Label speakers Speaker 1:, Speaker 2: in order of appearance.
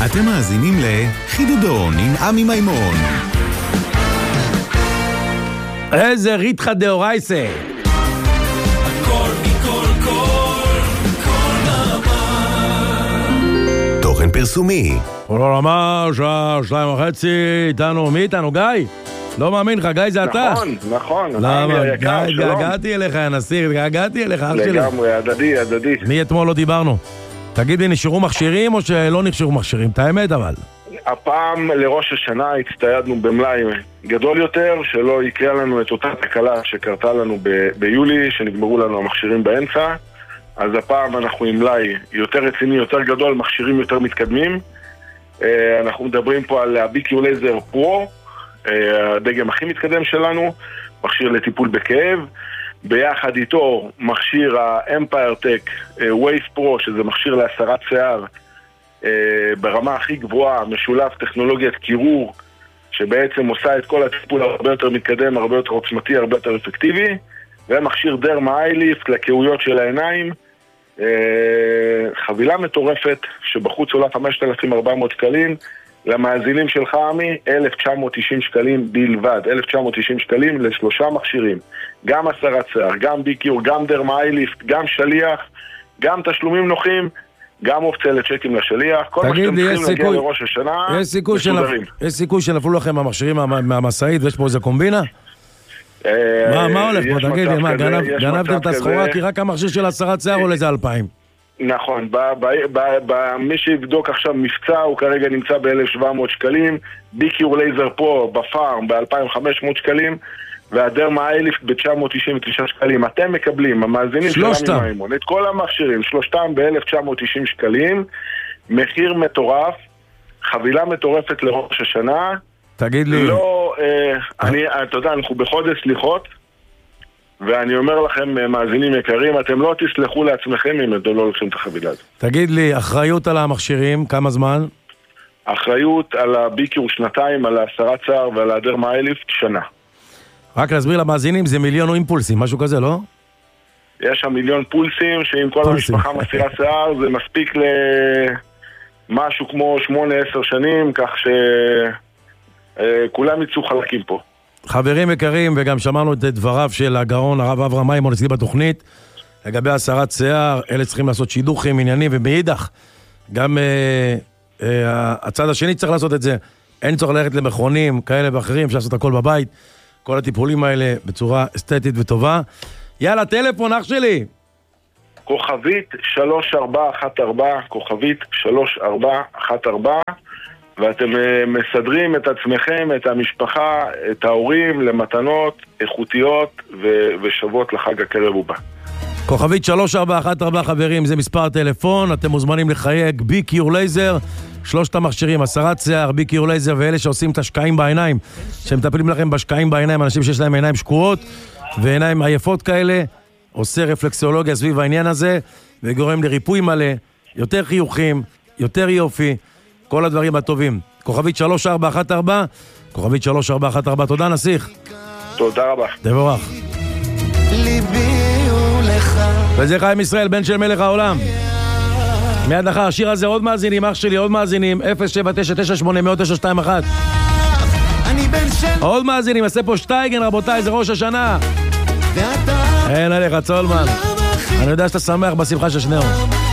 Speaker 1: אתם מאזינים לחידודון עם עמי מימון.
Speaker 2: איזה ריתחה דאורייסה.
Speaker 3: הכל מכל כל נעמה.
Speaker 1: תוכן פרסומי.
Speaker 2: כל רמה, שעה 2:30, איתנו, מי איתנו? גיא? לא מאמין לך, גיא זה אתה.
Speaker 4: נכון.
Speaker 2: למה? גיא, געגעתי אליך, הנשיא, געגעתי אליך, אח שלי.
Speaker 4: לגמרי, הדדי.
Speaker 2: מי אתמול לא דיברנו? תגיד לי, נשארו מכשירים או שלא נשארו מכשירים? את האמת אבל.
Speaker 4: הפעם לראש השנה הצטיידנו במלאי גדול יותר, שלא יקרה לנו את אותה תקלה שקרתה לנו ביולי, שנגמרו לנו המכשירים באמצע. אז הפעם אנחנו עם מלאי יותר רציני, יותר גדול, מכשירים יותר מתקדמים. אנחנו מדברים פה על ה-BQ Laser Pro, הדגם הכי מתקדם שלנו, מכשיר לטיפול בכאב. ביחד איתו מכשיר ה-Empire Tech Wave Pro, שזה מכשיר להסרת שיער ברמה הכי גבוהה, משולב טכנולוגיית קירור, שבעצם עושה את כל הטיפול הרבה יותר מתקדם, הרבה יותר עוצמתי, הרבה יותר אפקטיבי. ומכשיר דרמה איי-ליפט לקהויות של העיניים, חבילה מטורפת שבחוץ עולה 5,400 שקלים, למאזינים שלך עמי 1,990 שקלים בלבד. 1,990 שקלים לשלושה מכשירים, גם הסרת שיער, גם ביקיור, גם דרמה איי-ליפט, גם שליח, גם תשלומים נוחים, גם אופציה לצ'קים לשליח. כל מה שאתם צריכים להגיע לראש השנה מסודרים.
Speaker 2: יש סיכוי שנפלו לכם המכשירים מהמסעית ויש פה איזה קומבינה? מה הולך פה? תגיד לי, מה, גנבתם את הסחורה כי רק המכשיר של הסרת שיער עולה איזה 2,000?
Speaker 4: נכון, מי שיבדוק עכשיו מבצע הוא כרגע נמצא ב-1,700 שקלים, ביקיור לייזר פה בפארם ב-2,500 שקלים, והדרמה איי-ליפט ב-999 שקלים. אתם מקבלים, המאזינים שלנו מהאימון, את כל המכשירים, שלושתם ב-1,990 שקלים, מחיר מטורף, חבילה מטורפת לראש השנה.
Speaker 2: תגיד לי...
Speaker 4: לא, אתה יודע, אנחנו בחודש סליחות, ואני אומר לכם, מאזינים יקרים, אתם לא תסלחו לעצמכם אם אתם לא לוקחים את החבילה הזאת.
Speaker 2: תגיד לי, אחריות על המכשירים, כמה זמן?
Speaker 4: אחריות על הביקיור 2, על הסרת שיער ועל הדרמה איי-ליפט שנה. רק
Speaker 2: להסביר למאזינים, זה 1,000,000 אימפולסים, משהו כזה, לא?
Speaker 4: יש שם 1,000,000 פולסים, שאם כל המשפחה מסירה שיער, זה מספיק למשהו כמו 8-10 שנים, כך שכולם יצאו חלקים פה.
Speaker 2: חברים יקרים, וגם שמענו את דבריו של הגאון הרב אברהם מימון אצלי בתוכנית, לגבי הסרת שיער, אלה צריכים לעשות שידוכים עניינים, ובאידך, גם הצד השני צריך לעשות את זה, אין צורך ללכת למכונים כאלה ואחרים, אפשר לעשות הכל בבית, כל הטיפולים האלה בצורה אסתטית וטובה. יאללה, טלפון, אח שלי.
Speaker 4: כוכבית 3414, כוכבית 3414, ואתם מסדרים את עצמכם, את המשפחה, את ההורים למתנות איכותיות ושוות לחג הקרב ובא.
Speaker 2: כוכבית 3414 חברים, זה מספר טלפון, אתם מוזמנים לחייג ביקיור לייזר, שלושת המכשירים, הסרת שיער, ביקיור לייזר, ואלה שעושים את השקעים בעיניים, שמטפלים לכם בשקעים בעיניים, אנשים שיש להם עיניים שקועות ועיניים עייפות כאלה, עושה רפלקסולוגיה סביב העניין הזה, וגורם לריפוי מלא, יותר חיוכים, יותר יופי, כל הדברים הטובים. כוכבית 3414, כוכבית 3414, תודה נסיך.
Speaker 4: תודה רבה.
Speaker 2: תבורך. וזה חיים ישראל, בן של מלך העולם. מיד אחר השיר הזה עוד מאזינים, אח שלי, עוד מאזינים, 07998000921. עוד מאזינים, עשה פה שטייגן רבותיי, זה ראש השנה. אין עליך צולמן, אני יודע שאתה שמח בשמחה של שנינו.